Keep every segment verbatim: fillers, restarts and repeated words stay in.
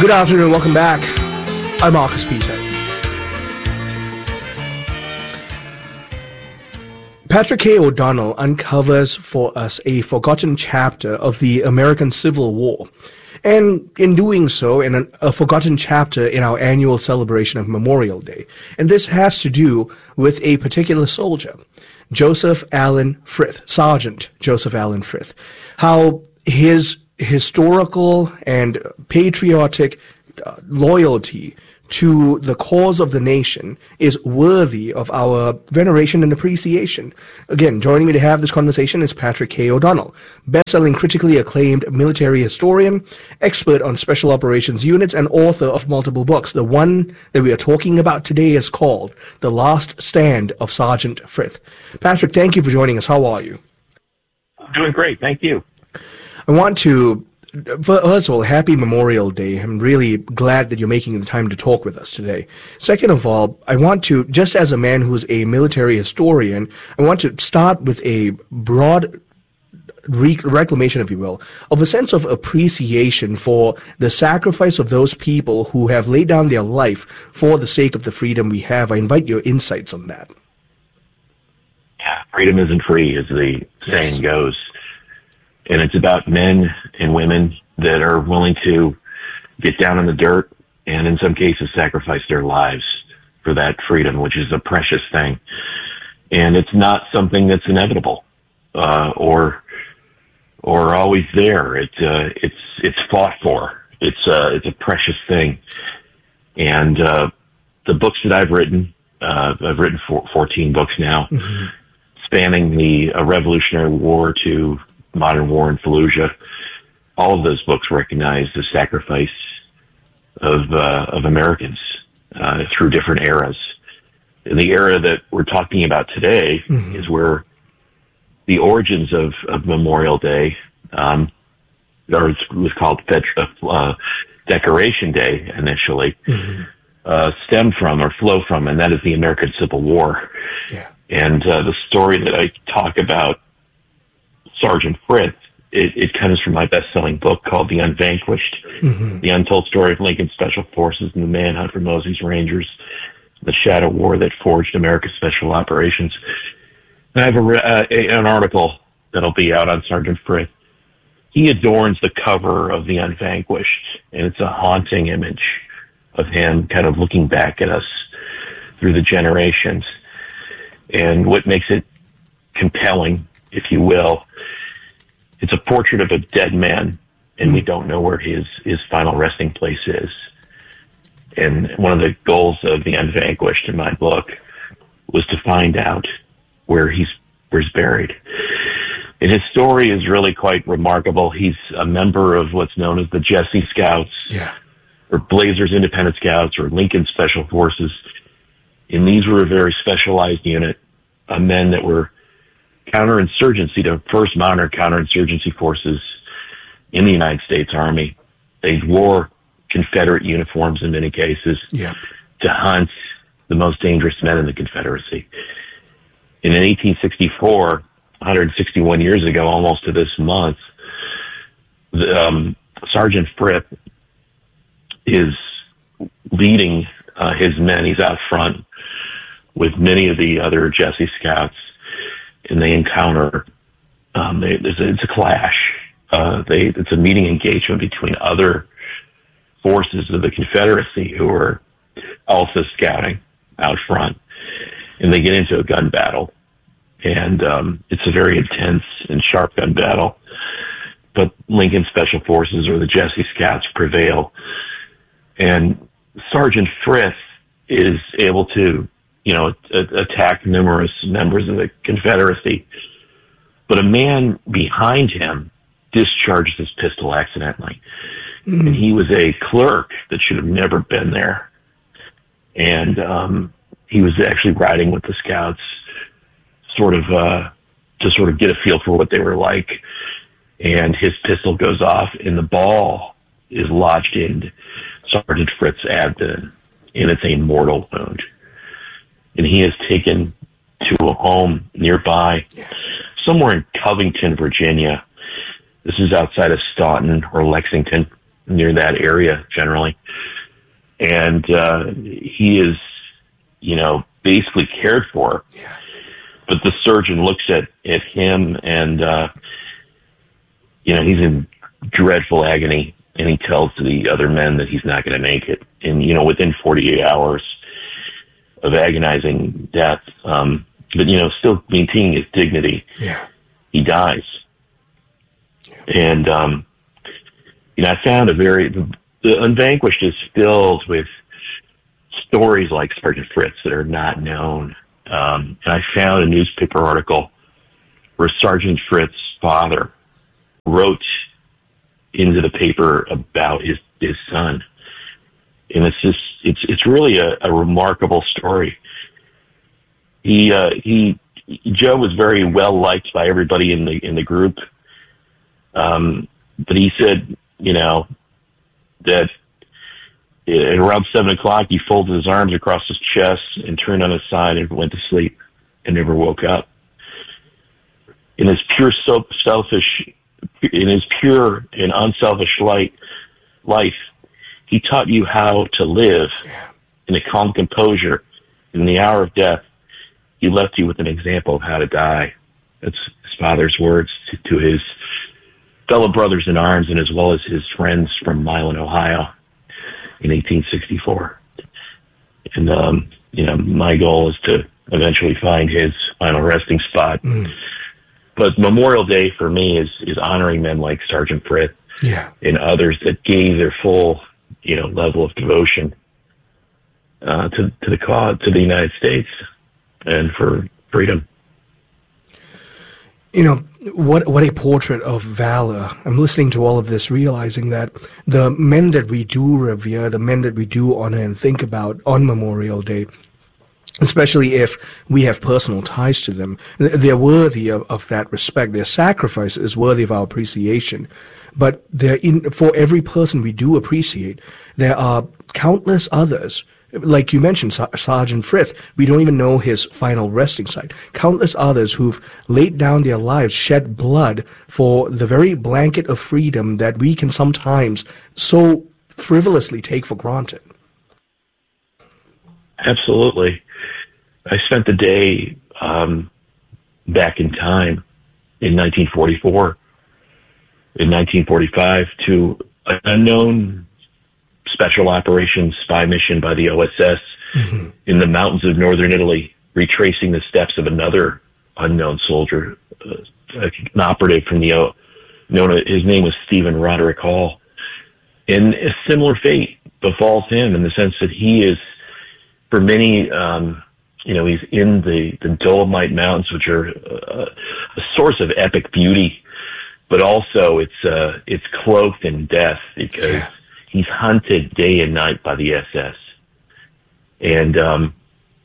Good afternoon, welcome back. I'm Marcus Peter. Patrick K. O'Donnell uncovers for us a forgotten chapter of the American Civil War. And in doing so, in an, a forgotten chapter in our annual celebration of Memorial Day. And this has to do with a particular soldier, Joseph Allen Frith, Sergeant Joseph Allen Frith. How his historical and patriotic uh, loyalty to the cause of the nation is worthy of our veneration and appreciation. Again, joining me to have this conversation is Patrick K. O'Donnell, best-selling, critically acclaimed military historian, expert on special operations units, and author of multiple books. The one that we are talking about today is called The Last Stand of Sergeant Frith. Patrick, thank you for joining us. How are you? I'm doing great. Thank you. I want to, first of all, happy Memorial Day. I'm really glad that you're making the time to talk with us today. Second of all, I want to, just as a man who's a military historian, I want to start with a broad re- reclamation, if you will, of a sense of appreciation for the sacrifice of those people who have laid down their life for the sake of the freedom we have. I invite your insights on that. Yeah, freedom isn't free, as the Yes. saying goes. And it's about men and women that are willing to get down in the dirt and in some cases sacrifice their lives for that freedom, which is a precious thing. And it's not something that's inevitable, uh, or, or always there. It, uh, it's, it's fought for. It's, uh, it's a precious thing. And, uh, the books that I've written, uh, I've written for fourteen books now, mm-hmm. spanning the uh, Revolutionary War to modern war in Fallujah. All of those books recognize the sacrifice of uh, of Americans uh, through different eras. And the era that we're talking about today mm-hmm. is where the origins of, of Memorial Day, um, or it was called uh, Decoration Day initially, mm-hmm. uh, stem from or flow from, and that is the American Civil War. Yeah. And uh, the story that I talk about, Sergeant Frith, it, it comes from my best-selling book called The Unvanquished, mm-hmm. The Untold Story of Lincoln Special Forces and the Manhunt for Mosey's Rangers, the Shadow War that forged America's Special Operations. And I have a, uh, a, an article that'll be out on Sergeant Frith. He adorns the cover of The Unvanquished, and it's a haunting image of him kind of looking back at us through the generations. And what makes it compelling, if you will, it's a portrait of a dead man, and mm. we don't know where his, his final resting place is. And one of the goals of The Unvanquished in my book was to find out where he's, where he's buried. And his story is really quite remarkable. He's a member of what's known as the Jesse Scouts, yeah. or Blazers Independent Scouts, or Lincoln Special Forces. And these were a very specialized unit of men that were counterinsurgency, the first modern counterinsurgency forces in the United States Army. They wore Confederate uniforms in many cases yeah. to hunt the most dangerous men in the Confederacy. And in eighteen sixty-four, one hundred sixty-one years ago, almost to this month, the, um, Sergeant Frith is leading uh, his men. He's out front with many of the other Jesse Scouts, and they encounter, um, they, it's, a, it's a clash. Uh, they, it's a meeting engagement between other forces of the Confederacy who are also scouting out front, and they get into a gun battle. And um, it's a very intense and sharp gun battle. But Lincoln Special Forces, or the Jesse Scouts, prevail. And Sergeant Frith is able to, you know, attack numerous members of the Confederacy. But a man behind him discharged his pistol accidentally. Mm. And he was a clerk that should have never been there. And um, he was actually riding with the Scouts, sort of uh, to sort of get a feel for what they were like. And his pistol goes off, and the ball is lodged in Sergeant Frith's abdomen, and it's a mortal wound. And he is taken to a home nearby, somewhere in Covington, Virginia. This is outside of Staunton or Lexington. near that area generally. And uh, he is, you know, basically cared for. Yeah. But the surgeon looks at, at him and, uh, you know, he's in dreadful agony, and he tells the other men that he's not going to make it. And, you know, within forty-eight hours of agonizing death, um, but, you know, still maintaining his dignity, yeah. he dies. Yeah. And, um, you know, I found a very, the, the Unvanquished is filled with stories like Sergeant Fritz that are not known. Um, and I found a newspaper article where Sergeant Fritz's father wrote into the paper about his, his son. And it's just, it's, it's really a, a remarkable story. He, uh, he, Joe was very well liked by everybody in the, in the group. Um, but he said, you know, that at around seven o'clock, he folded his arms across his chest and turned on his side and went to sleep and never woke up. In his pure selfish, in his pure and unselfish light, life, he taught you how to live in a calm composure. In the hour of death, he left you with an example of how to die. That's his father's words to, to his fellow brothers in arms, and as well as his friends from Milan, Ohio, in eighteen sixty-four. And, um, you know, my goal is to eventually find his final resting spot. Mm. But Memorial Day for me is, is honoring men like Sergeant Fritz yeah. and others that gave their full, you know, level of devotion uh, to, to the cause, to the United States and for freedom. You know, what what a portrait of valor. I'm listening to all of this, realizing that the men that we do revere, the men that we do honor and think about on Memorial Day, especially if we have personal ties to them, they're worthy of, of that respect. Their sacrifice is worthy of our appreciation. But they're in, for every person we do appreciate, there are countless others. Like you mentioned, Sergeant Fritz, we don't even know his final resting site. Countless others who've laid down their lives, shed blood for the very blanket of freedom that we can sometimes so frivolously take for granted. Absolutely. I spent the day um, back in time in nineteen forty-four, in nineteen forty-five, to an unknown special operations spy mission by the O S S mm-hmm. in the mountains of northern Italy, retracing the steps of another unknown soldier, uh, an operative from the O. Known, his name was Stephen Roderick Hall. And a similar fate befalls him in the sense that he is, for many, um, you know, he's in the, the Dolomite Mountains, which are a, a source of epic beauty, but also it's uh, it's cloaked in death because yeah. he's hunted day and night by the S S. And um,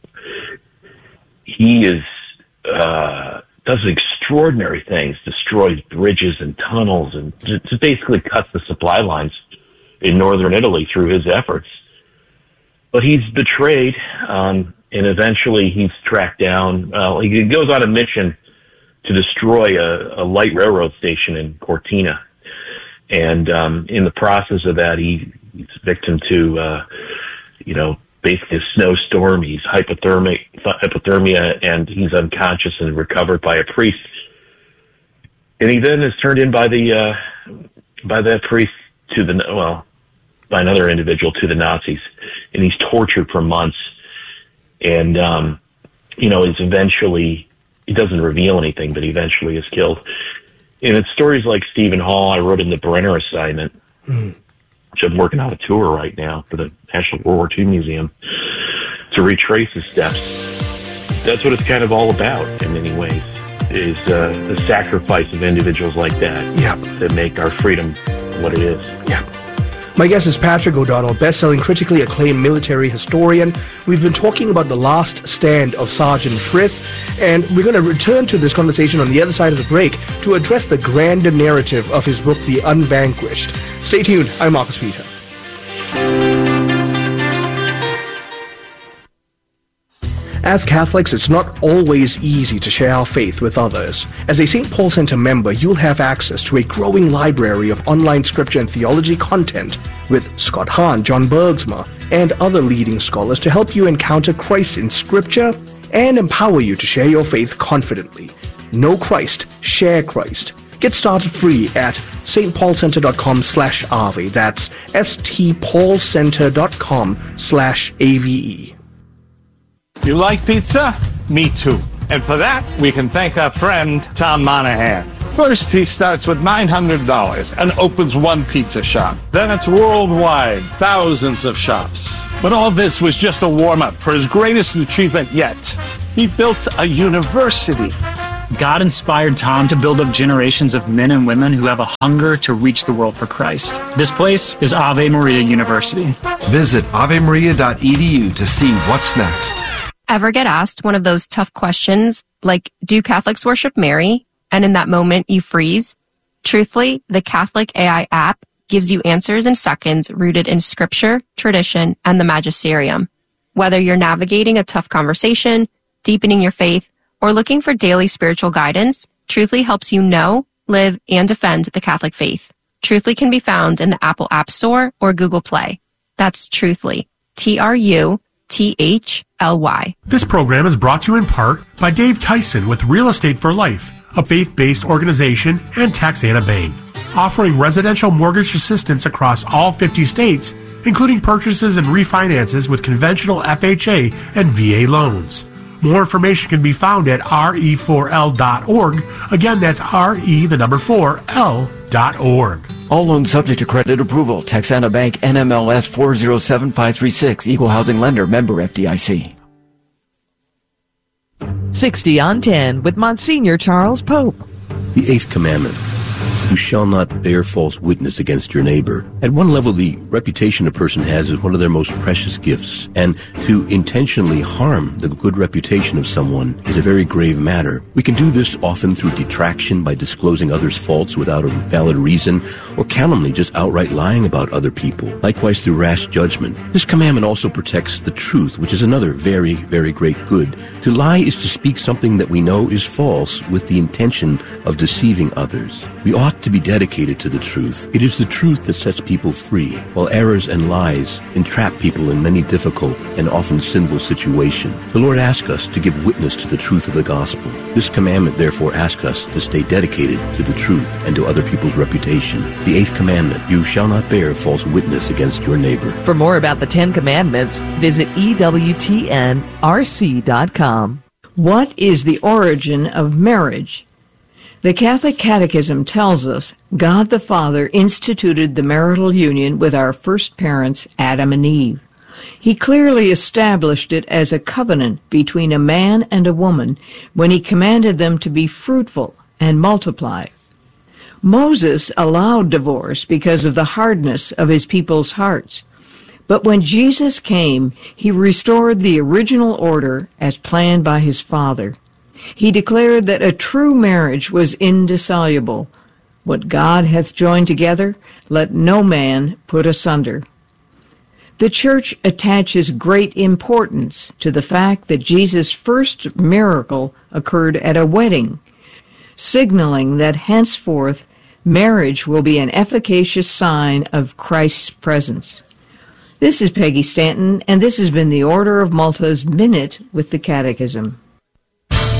he is uh, does extraordinary things, destroys bridges and tunnels, and just basically cuts the supply lines in northern Italy through his efforts. But he's betrayed, um, and eventually he's tracked down. Uh, he goes on a mission to destroy a, a light railroad station in Cortina. And um, in the process of that, he, he's victim to, uh, you know, basically a snowstorm. He's hypothermic, hypothermia, and he's unconscious and recovered by a priest. And he then is turned in by the uh, by that priest to the well, by another individual to the Nazis, and he's tortured for months. And um, you know, is eventually he doesn't reveal anything, but eventually is killed. And it's stories like Stephen Hall I wrote in the Brenner Assignment, mm. which I'm working on a tour right now for the National World War Two Museum, to retrace his steps. That's what it's kind of all about in many ways, is uh, the sacrifice of individuals like that yep. that make our freedom what it is. Yeah. My guest is Patrick O'Donnell, best-selling, critically acclaimed military historian. We've been talking about the last stand of Sergeant Fritz, and we're going to return to this conversation on the other side of the break to address the grander narrative of his book, The Unvanquished. Stay tuned. I'm Marcus Peter. As Catholics, it's not always easy to share our faith with others. As a Saint Paul Center member, you'll have access to a growing library of online scripture and theology content with Scott Hahn, John Bergsma, and other leading scholars to help you encounter Christ in scripture and empower you to share your faith confidently. Know Christ, share Christ. Get started free at stpaulcenter.com slash AVE. That's stpaulcenter.com slash AVE. You like pizza? Me too. And for that, we can thank our friend, Tom Monahan. First, he starts with nine hundred dollars and opens one pizza shop. Then it's worldwide, thousands of shops. But all this was just a warm-up for his greatest achievement yet. He built a university. God inspired Tom to build up generations of men and women who have a hunger to reach the world for Christ. This place is Ave Maria University. Visit ave maria dot e d u to see what's next. Ever get asked one of those tough questions like, do Catholics worship Mary? And in that moment you freeze? Truthfully, the Catholic A I app gives you answers in seconds rooted in scripture, tradition, and the magisterium. Whether you're navigating a tough conversation, deepening your faith, or looking for daily spiritual guidance, Truthfully helps you know, live, and defend the Catholic faith. Truthfully can be found in the Apple App Store or Google Play. That's Truthfully. T R U T H L Y. This program is brought to you in part by Dave Tyson with Real Estate for Life, a faith-based organization, and Texana Bank, offering residential mortgage assistance across all fifty states, including purchases and refinances with conventional F H A and V A loans. More information can be found at R E four L dot org. Again, that's R E, the number four, L dot org. All loans subject to credit approval. Texana Bank, N M L S four zero seven five three six. Equal housing lender. Member F D I C. sixty on ten with Monsignor Charles Pope. The Eighth Commandment. You shall not bear false witness against your neighbor. At one level, the reputation a person has is one of their most precious gifts, and to intentionally harm the good reputation of someone is a very grave matter. We can do this often through detraction by disclosing others' faults without a valid reason, or calumny, just outright lying about other people. Likewise, through rash judgment. This commandment also protects the truth, which is another very, very great good. To lie is to speak something that we know is false with the intention of deceiving others. We ought to be dedicated to the truth. It is the truth that sets people free, while errors and lies entrap people in many difficult and often sinful situations. The Lord asks us to give witness to the truth of the gospel. This commandment therefore asks us to stay dedicated to the truth and to other people's reputation. The eighth commandment, you shall not bear false witness against your neighbor. For more about the Ten Commandments, visit E W T N R C dot com. What is the origin of marriage? The Catholic Catechism tells us God the Father instituted the marital union with our first parents, Adam and Eve. He clearly established it as a covenant between a man and a woman when he commanded them to be fruitful and multiply. Moses allowed divorce because of the hardness of his people's hearts. But when Jesus came, he restored the original order as planned by his Father. He declared that a true marriage was indissoluble. What God hath joined together, let no man put asunder. The Church attaches great importance to the fact that Jesus' first miracle occurred at a wedding, signaling that henceforth marriage will be an efficacious sign of Christ's presence. This is Peggy Stanton, and this has been the Order of Malta's Minute with the Catechism.